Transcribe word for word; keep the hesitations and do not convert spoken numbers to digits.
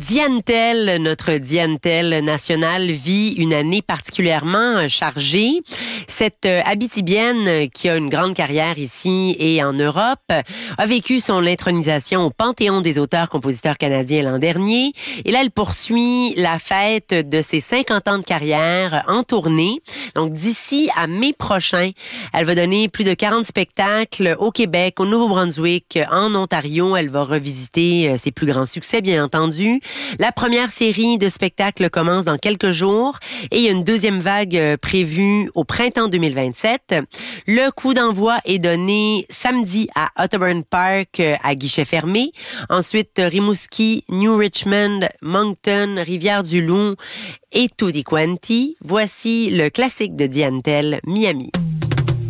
Diane Tell, notre Diane Tell nationale, vit une année particulièrement chargée. Cette Abitibienne, qui a une grande carrière ici et en Europe, a vécu son intronisation au Panthéon des auteurs-compositeurs canadiens l'an dernier. Et là, elle poursuit la fête de ses cinquante ans de carrière en tournée. Donc, d'ici à mai prochain, elle va donner plus de quarante spectacles au Québec, au Nouveau-Brunswick, en Ontario. Elle va revisiter ses plus grands succès, bien entendu. La première série de spectacles commence dans quelques jours et il y a une deuxième vague prévue au printemps deux mille vingt-sept. Le coup d'envoi est donné samedi à Otterburn Park à guichet fermé. Ensuite, Rimouski, New Richmond, Moncton, Rivière-du-Loup et Tutti Quanti. Voici le classique de Diane Tell, Miami.